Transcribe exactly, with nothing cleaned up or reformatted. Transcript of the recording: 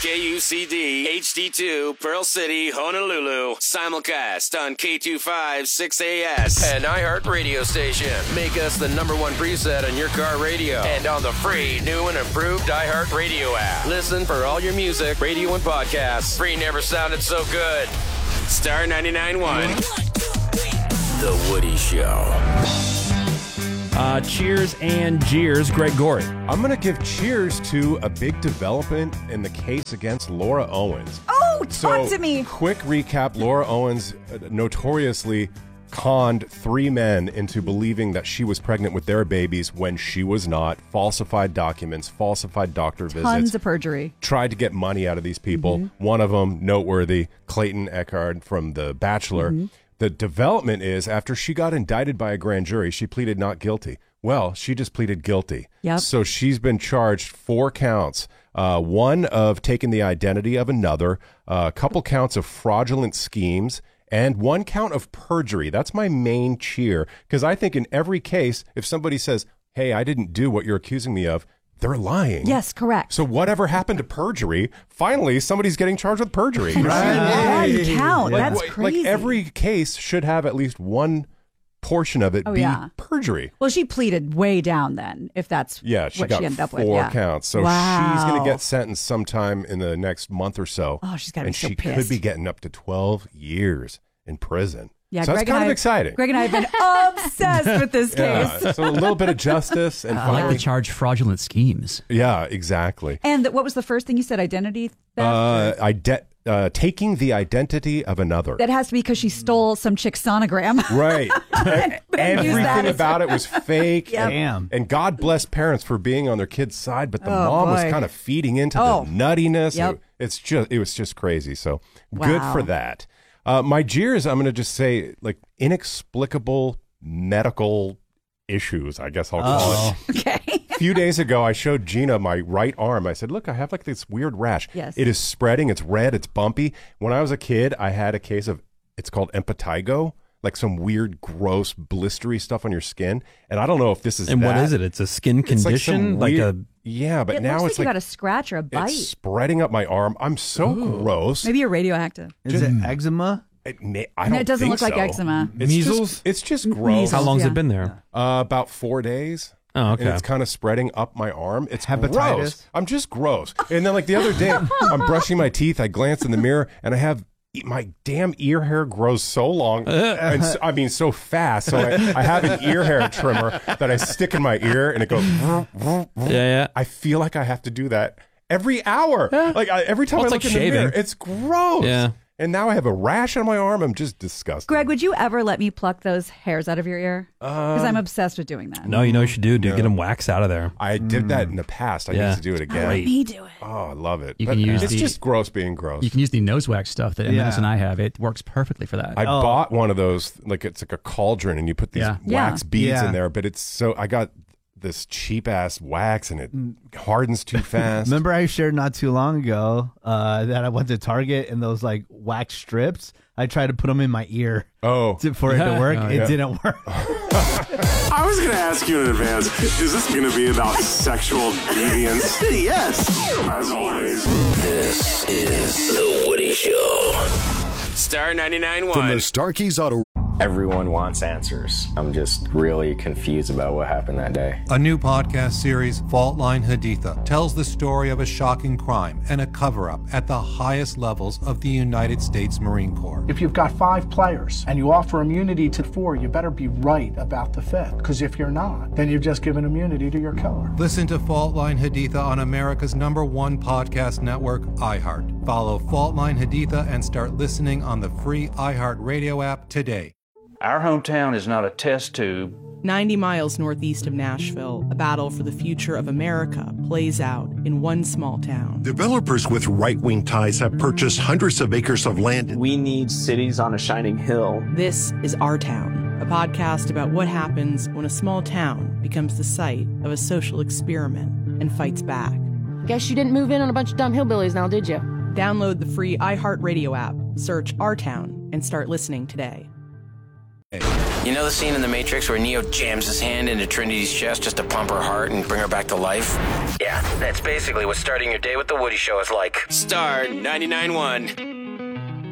K U C D, H D two, Pearl City, Honolulu. Simulcast on K two five six A S. An iHeart radio station. Make us the number one preset on your car radio. And on the free, new and improved iHeart radio app. Listen for all your music, radio, and podcasts. Free never sounded so good. Star ninety-nine point one. The Woody Show. Uh, cheers and jeers, Greg Gorey. I'm going to give cheers to a big development in the case against Laura Owens. Oh, talk so, to me. Quick recap. Laura Owens notoriously conned three men into believing that she was pregnant with their babies when she was not. Falsified documents, falsified doctor visits. Tons of perjury. Tried to get money out of these people. Mm-hmm. One of them, noteworthy, Clayton Echard from The Bachelor. Mm-hmm. The development is, after she got indicted by a grand jury, she pleaded not guilty. Well, she just pleaded guilty. Yep. So she's been charged four counts. Uh, one of taking the identity of another, uh, a couple counts of fraudulent schemes, and one count of perjury. That's my main cheer, because I think in every case, if somebody says, hey, I didn't do what you're accusing me of, they're lying. Yes, correct. So whatever happened to perjury, finally somebody's getting charged with perjury. Right. One count. Like, That's like crazy. every case should have at least one portion of it oh, be yeah. perjury. Well, she pleaded way down then, if that's yeah, she what got she ended up four with. Yeah. counts. So wow. she's going to get sentenced sometime in the next month or so. Oh, she's got to be And so she pissed. could be getting up to twelve years in prison. Yeah, so Greg that's kind and of I, exciting. Greg and I have been obsessed with this case. Yeah, so a little bit of justice. And I like finally, to charge fraudulent schemes. Yeah, exactly. And what was the first thing you said? Identity theft? Uh, ide- uh, taking the identity of another. That has to be because she stole some chick's sonogram. Right. Everything as- about it was fake. Yep. and, and God bless parents for being on their kid's side, but the Oh, mom was boy. kind of feeding into Oh. the nuttiness. Yep. It, it's just, it was just crazy. So good Wow. for that. Uh, my jeers, I'm going to just say, like, inexplicable medical issues, I guess I'll call Oh. it. Okay. A few days ago, I showed Gina my right arm. I said, look, I have like this weird rash. Yes. It is spreading. It's red. It's bumpy. When I was a kid, I had a case of, it's called impetigo, like some weird, gross, blistery stuff on your skin. And I don't know if this is And that. what is it? It's a skin It's like some condition? Like, weird- a... Yeah, but It now looks it's like you like, got a scratch or a bite. it's spreading up my arm. I'm so gross. Maybe you're radioactive. Is it eczema? It, may- I No, don't it doesn't think look like so. eczema. It's Measles? Just, it's just gross. Measles. How long's Yeah. it been there? Uh, about four days. Oh, okay. And it's kind of spreading up my arm. It's Hepatitis? gross. I'm just gross. And then like the other day, I'm brushing my teeth. I glance in the mirror and I have my damn ear hair grows so long. and so, I mean, so fast. So I, I have an ear hair trimmer that I stick in my ear and it goes. vroom, vroom, vroom. Yeah, yeah. I feel like I have to do that every hour. Like I, every time Well, I it's look like in the mirror, shaving. it's gross. Yeah. And now I have a rash on my arm. I'm just disgusted. Greg, would you ever let me pluck those hairs out of your ear? Because Um, I'm obsessed with doing that. No, you know what you should do, dude. No. Get them waxed out of there. I did that in the past. I Yeah. need to do it again. Great. Me do it. Oh, I love it. You But can use it's the- just gross being gross. You can use the nose wax stuff that M S Yeah. and I have. It works perfectly for that. I Oh. bought one of those, like it's like a cauldron, and you put these Yeah. wax Yeah. beads Yeah. in there. But it's so I got this cheap ass wax, and it hardens too fast. Remember I shared not too long ago uh, that I went to Target and those like wax strips. I tried to put them in my ear Oh, to, for it to work. Oh, it yeah. didn't work. I was going to ask you in advance, is this going to be about sexual deviance? Yes. As always. This is The Woody Show. Star ninety-nine From point the one. Starkeys Auto. Everyone wants answers. I'm just really confused about what happened that day. A new podcast series, Fault Line Haditha, tells the story of a shocking crime and a cover-up at the highest levels of the United States Marine Corps. If you've got five players and you offer immunity to four, you better be right about the fifth. Because if you're not, then you've just given immunity to your killer. Listen to Fault Line Haditha on America's number one podcast network, iHeart. Follow Fault Line Haditha and start listening on the free iHeart Radio app today. Our hometown is not a test tube. ninety miles northeast of Nashville, a battle for the future of America plays out in one small town. Developers with right-wing ties have purchased hundreds of acres of land. We need cities on a shining hill. This is Our Town, a podcast about what happens when a small town becomes the site of a social experiment and fights back. Guess you didn't move in on a bunch of dumb hillbillies now, did you? Download the free iHeartRadio app, search Our Town, and start listening today. You know the scene in The Matrix where Neo jams his hand into Trinity's chest just to pump her heart and bring her back to life? Yeah, that's basically what starting your day with The Woody Show is like. Star ninety-nine point one.